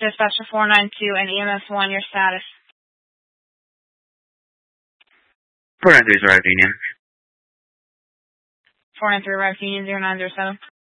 Dispatcher 492 and EMS 1, your status. 493 is arrived, Union. 493 arrived, Union 0907.